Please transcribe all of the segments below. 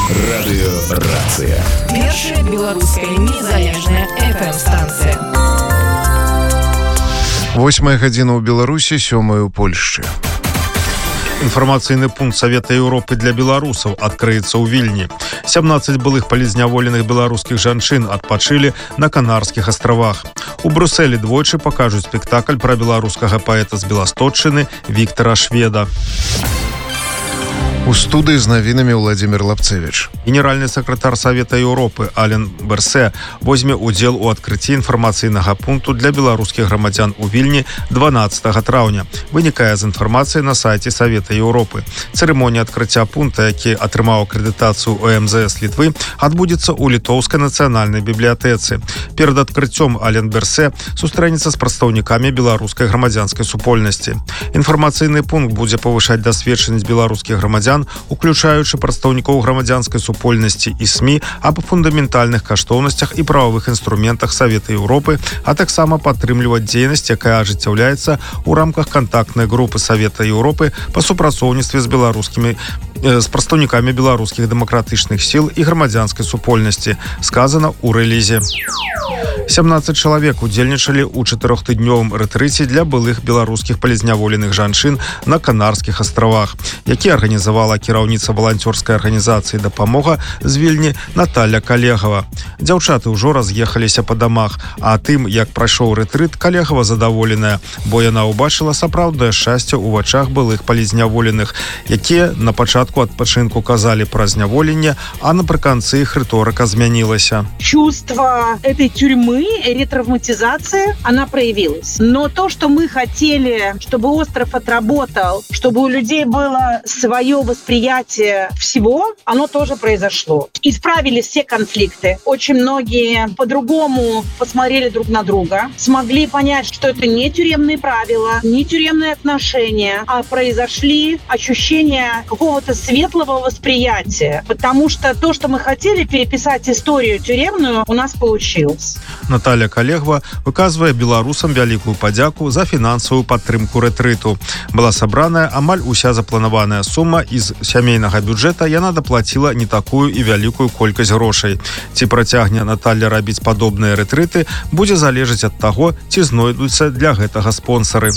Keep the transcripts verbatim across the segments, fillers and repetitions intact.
Радыёрацыя. Першая беларуская незалежная эф эм-станцыя. Восьмая гадзіна ў Беларусі, сёмая ў Польшчы. Інфармацыйны пункт Савета Еўропы для беларусаў адкрыецца ў Вільні. сямнаццаць былых палізняволеных беларускіх жанчын адпачылі на Канарскіх астравах. У Брусэлі двойчы пакажуць спектакль пра беларускага паэта з Беластотчыны Віктара Шведа. У студыі з навінамі Владзімір Лапцевіч. Генеральны сакратар Савета Еўропы Ален Берсе возьме ўдзел у адкрыцці інфармацыйнага пункту для беларускіх грамадзян у Вільні дванаццатага траўня. Вынікае з інфармацыі на сайце Савета Еўропы. Цырымонія адкрыцця пункта, які атрымаў акрэдытацыю у эм зэ эс Літвы, адбудзецца ў літоўскай нацыянальнай бібліятэцы. Перад адкрыццём Ален Берсе сустрэнецца з прадстаўнікамі беларускай грамадзянскай супольнасці. Інфармацыйны пункт будзе павышаць дасведчанасць беларускіх грамадзян, уключаючы прадстаўнікоў грамадзянскай супольнасці і СМІ аб фундаментальных каштоўнасцях і прававых інструментах Савета Еўропы, а таксама падтрымліваць дзейнасць, якая ажыццяўляецца ў рамках кантактнай групы Савета Еўропы па супрацоўніцтве з беларускімі з прадстаўнікамі беларускіх дэмакратычных сіл і грамадзянскай супольнасці, сказана ў рэлізе. сямнаццаць чалавек удзельнічалі ў чатырохтыднёвым рэтрыце для былых беларускіх палізняволеных жанчын на Канарскіх астравах, які арганізавала кіраўніца валанцёрскай арганізацыі «Дапамога» з Вільні Наталя Калегава. Дзяўчаты ўжо раз'ехаліся па дамах, а тым, як прайшоў рэтрыт, Калегава задаволеная, бо яна ўбачыла сапраўднае шчасце ў вачах былых палізняволеных, якія на пачатку адпачынку казалі пра зняволенне, а напрыканцы іх рыторыка змянілася. Чувство этой тюрьмы, ретравматизация, она проявилась. Но то, что мы хотели, чтобы остров отработал, чтобы у людей было свое восприятие всего, оно тоже произошло. Исправились все конфликты. Очень многие по-другому посмотрели друг на друга, смогли понять, что это не тюремные правила, не тюремные отношения, а произошли ощущения какого-то светлого восприятия. Потому что то, что мы хотели переписать историю тюремную, у нас получилось. Наталя Калегва выказвае беларусам вялікую падзяку за фінансавую падтрымку рэтрыту. Была сабраная амаль уся запланаваная сума, і з сямейнага бюджэта яна даплаціла не такую і вялікую колькасць грошай. Ці працягне Наталя рабіць падобныя рэтрыты, будзе залежаць ад таго, ці знойдуцца для гэтага спонсары.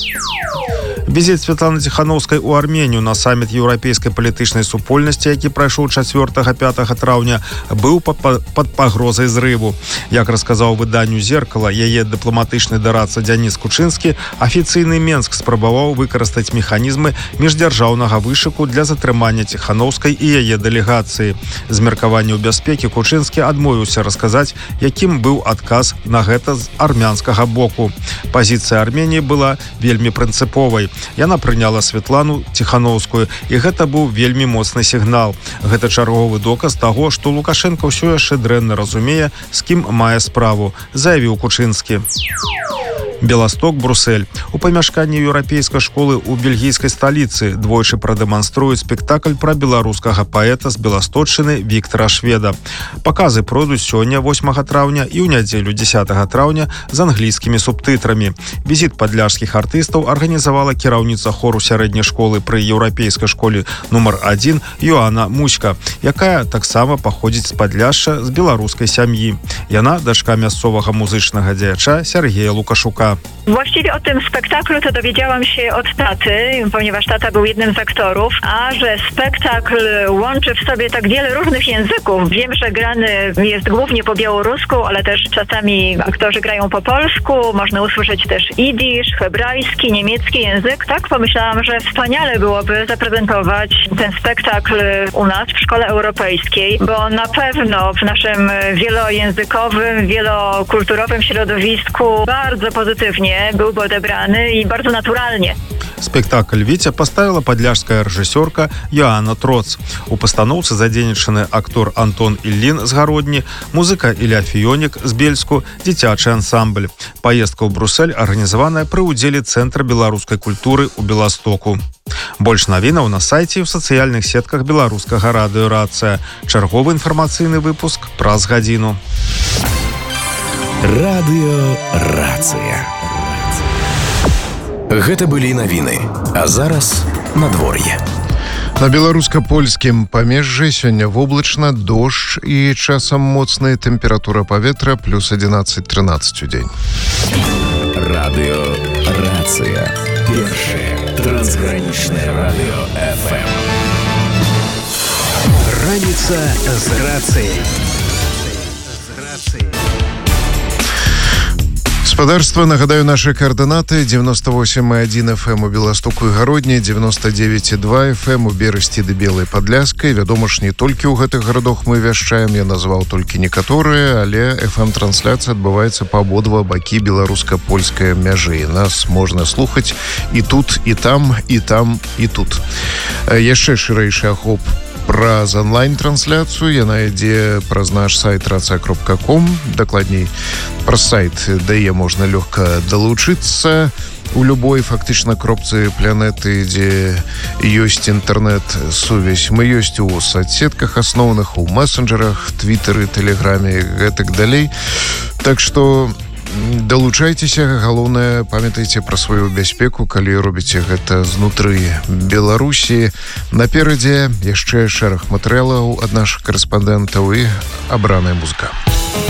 Візіт Святланы Ціхановскай у Арменію на саміт еўрапейскай палітычнай супольнасці, які прайшоў чацвёртага-пятага траўня, быў пад пагрозай зрыву. Як расказаў выданню «Зеркала» яе дыпламатычны дарадца Дзяніс Кучынскі, афіцыйны Менск спрабаваў выкарыстаць механізмы міждзяржаўнага вышыку для затрымання Ціхановскай і яе дэлегацыі. З меркаванняў бяспекі Кучынскі адмовіўся расказаць, якім быў адказ на гэта з армянскага боку. Пазіцыя Арменіі была вельмі прынцыповай. Яна прыняла Святлану Ціхановскую, і гэта быў вельмі моцны сігнал. Гэта чарговы доказ таго, што Лукашенко ўсё яшчэ дрэнна разумее, з кім мае справу, заявіў Кучынскі. Беласток, Брусэль. У памяшканні еўрапейскай школы ў бельгійскай сталіцы двойчы прадэманструюць спектакль пра беларускага паэта з Беластотчыны Віктара Шведа. Паказы пройдуць сёння, восьмага траўня, і ў нядзелю, дзесятага траўня, з англійскімі субтытрамі. Візіт падляшскіх артыстаў арганізавала кіраўніца хору сярэдняй школы пры еўрапейскай школе нумар адзін Йоанна Муська, якая таксама паходзіць з Падляшша з беларускай сям'і. Яна дачка мясцовага музычнага дзеяча Сергея Лукашука. Właściwie o tym spektaklu to dowiedziałam się od taty, ponieważ tata był jednym z aktorów, a że spektakl łączy w sobie tak wiele różnych języków. Wiem, że grany jest głównie po białorusku, ale też czasami aktorzy grają po polsku, można usłyszeć też idisz, hebrajski, niemiecki język. Tak pomyślałam, że wspaniale byłoby zaprezentować ten spektakl u nas w Szkole Europejskiej, bo na pewno w naszym wielojęzykowym, wielokulturowym środowisku bardzo pozytywnie byłby odebrany i bardzo naturalnie. Спектакль «Вітя» поставила падляшская рэжысёрка Яна Троц. У пастаноўцы задзейнічаны актор Антон Іллін з Гародні, музыка Ілля Фіёнік з Бельску, дзіцячы ансамбль. Паездка ў Брусэль арганізаваная пры ўдзеле Цэнтра беларускай культуры ў Беластоку. Больш навінаў на сайце і ў сацыяльных сетках беларускага радыёрацыя. Чарговы інфармацыйны выпуск праз гадзіну. Радыёрацыя. Гэта былі навіны, а зараз надвор'е. На беларуска-польскім памежжы сёння воблачна, дождж і часам моцная тэмпература паветра плюс одиннадцать тринадцать у дзень. Радио «Рация». Первое трансграничное радио эф эм. Раніца з рацыяй. Гаспадарства, нагадаю, наши координаты: девяносто восемь и один эф эм у Беластоку и Гародне, девяносто девять и два эф эм у Берасці ды Белай Падляскай. Вядома ж, не толькі ў гэтых гарадах мы вяшчаем, я назваў толькі некаторыя, але эф эм-трансляцыя адбываецца па абодва бакі беларуска-польскай мяжы. Нас можна слухаць і тут, і там, і там, і тут. Яшчэ шырэйшы ахоп праз онлайн-трансляцыю яна ідзе праз наш сайт раца кропка ком, дакладней праз сайт, дае можна лёгка далучыцца у любой фактычна кропцы планеты, дзе ёсць інтэрнэт-сувязь. Мы ёсць у соцсетках асноўных, у мессенджерах, твітары, тэлеграме, гэтак далей. Так што далучайцеся, галоўнае, памятайце пра сваю бяспеку, калі робіце гэта знутры Беларусі. Наперадзе яшчэ шэраг матэрыялаў ад нашых карэспандэнтаў і абраная музыка.